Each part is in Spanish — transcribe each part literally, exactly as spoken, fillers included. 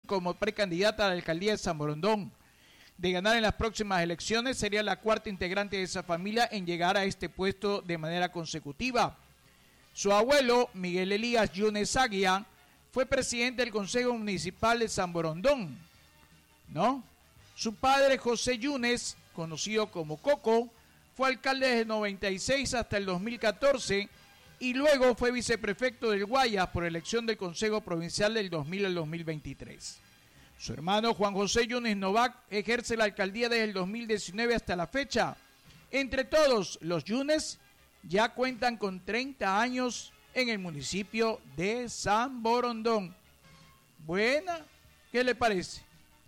como precandidata a la alcaldía de San Borondón. De ganar en las próximas elecciones, sería la cuarta integrante de esa familia en llegar a este puesto de manera consecutiva. Su abuelo, Miguel Elías Yunes Aguía, fue presidente del Consejo Municipal de San Borondón, ¿no? Su padre, José Yunes, conocido como Coco, fue alcalde desde el noventa y seis hasta el dos mil catorce y luego fue viceprefecto del Guayas por elección del Consejo Provincial del dos mil al dos mil veintitrés. Su hermano Juan José Yunes Novak ejerce la alcaldía desde el dos mil diecinueve hasta la fecha. Entre todos, los Yunes ya cuentan con treinta años en el municipio de San Borondón. Buena, ¿qué le parece?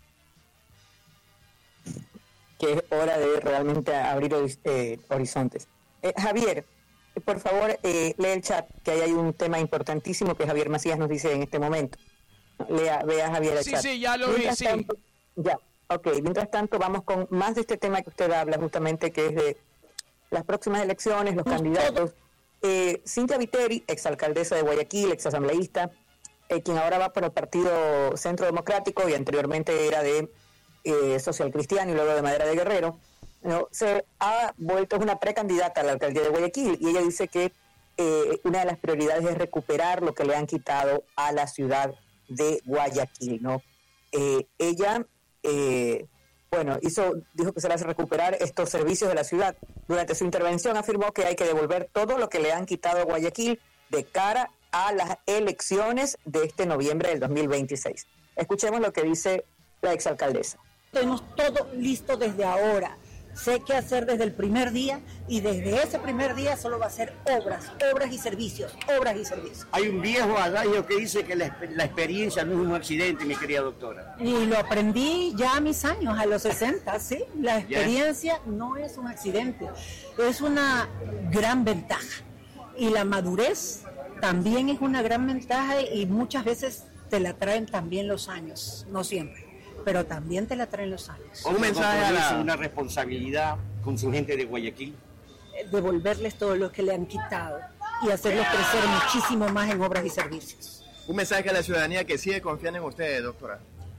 Que es hora de realmente abrir eh, horizontes. Eh, Javier, por favor, eh, lee el chat, que ahí hay un tema importantísimo que Javier Macías nos dice en este momento. Lea, vea Javier el sí, chat. Sí, sí, ya lo vi, sí. Tanto, ya, ok. Mientras tanto, vamos con más de este tema que usted habla, justamente, que es de las próximas elecciones, los candidatos. Eh, Cintia Viteri, exalcaldesa de Guayaquil, exasambleísta, eh, quien ahora va por el Partido Centro Democrático y anteriormente era de eh, Social Cristiano y luego de Madera de Guerrero, ¿no? Se ha vuelto una precandidata a la alcaldía de Guayaquil y ella dice que eh, una de las prioridades es recuperar lo que le han quitado a la ciudad de Guayaquil, ¿no? Eh, ella, eh, bueno, hizo, dijo que se le hace recuperar estos servicios de la ciudad. Durante su intervención afirmó que hay que devolver todo lo que le han quitado a Guayaquil de cara a las elecciones de este noviembre del dos mil veintiséis. Escuchemos lo que dice la exalcaldesa. Tenemos todo listo desde ahora. Sé qué hacer desde el primer día y desde ese primer día solo va a ser obras, obras y servicios, obras y servicios. Hay un viejo adagio que dice que la, la experiencia no es un accidente, mi querida doctora. Y lo aprendí ya a mis años, a los sesenta, ¿sí? La experiencia yeah. no es un accidente, es una gran ventaja. Y la madurez también es una gran ventaja y muchas veces te la traen también los años, no siempre, pero también te la traen los años. Un mensaje a la... una responsabilidad con su gente de Guayaquil. Devolverles todo lo que le han quitado y hacerlos crecer muchísimo más en obras y servicios. Un mensaje a la ciudadanía que sigue confiando en ustedes, doctora.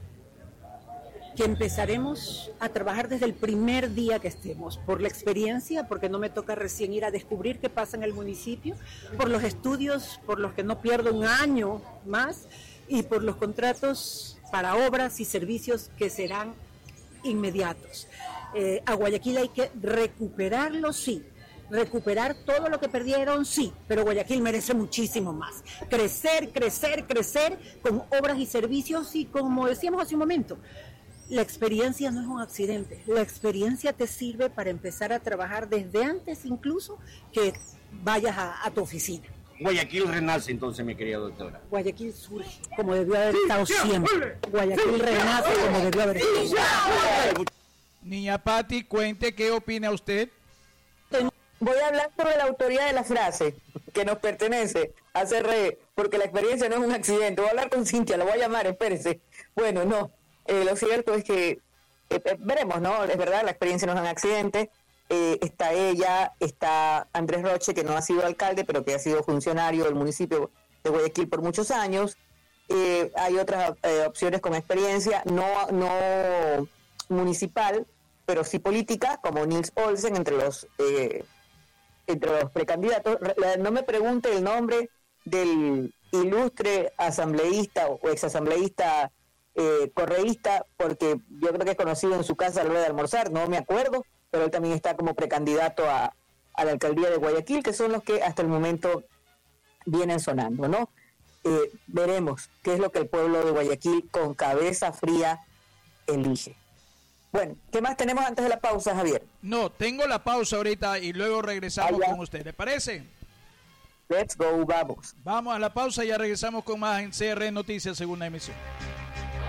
Que empezaremos a trabajar desde el primer día que estemos, por la experiencia, porque no me toca recién ir a descubrir qué pasa en el municipio, por los estudios, por los que no pierdo un año más, y por los contratos para obras y servicios que serán inmediatos. Eh, a Guayaquil hay que recuperarlo, sí, recuperar todo lo que perdieron, sí, pero Guayaquil merece muchísimo más. Crecer, crecer, crecer con obras y servicios y como decíamos hace un momento, la experiencia no es un accidente, la experiencia te sirve para empezar a trabajar desde antes incluso que vayas a, a tu oficina. Guayaquil renace entonces, mi querida doctora. Guayaquil surge como debió haber estado siempre. Guayaquil renace como debió haber estado. Niña Patti, cuente qué opina usted. Voy a hablar sobre la autoría de la frase que nos pertenece a C R E, porque la experiencia no es un accidente. Voy a hablar con Cintia, la voy a llamar, espérese. Bueno, no. Eh, lo cierto es que eh, eh, veremos, ¿no? Es verdad, la experiencia no es un accidente. Eh, está ella, está Andrés Roche, que no ha sido alcalde, pero que ha sido funcionario del municipio de Guayaquil por muchos años. Eh, hay otras eh, opciones con experiencia, no, no municipal, pero sí política, como Nils Olsen, entre los, eh, entre los precandidatos. No me pregunte el nombre del ilustre asambleísta o exasambleísta Eh, correísta, porque yo creo que es conocido en su casa a la hora de almorzar, no me acuerdo, pero él también está como precandidato a, a la alcaldía de Guayaquil, que son los que hasta el momento vienen sonando, ¿no? Eh, veremos qué es lo que el pueblo de Guayaquil con cabeza fría elige. Bueno, ¿qué más tenemos antes de la pausa, Javier? No, tengo la pausa ahorita y luego regresamos Allá. con usted, ¿le parece? Let's go, vamos. Vamos a la pausa y ya regresamos con más en C R Noticias, segunda emisión.